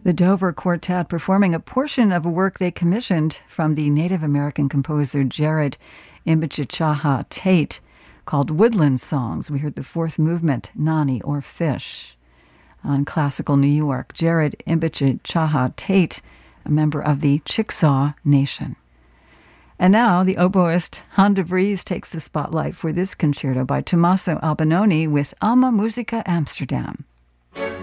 The Dover Quartet performing a portion of a work they commissioned from the Native American composer Jared Imbichichaha Tate called Woodland Songs. We heard the fourth movement, Nani or Fish. On Classical New York, Jared Imbichichaha Tate, a member of the Chickasaw Nation. And now the oboist Han de Vries takes the spotlight for this concerto by Tommaso Albinoni with Alma Musica Amsterdam.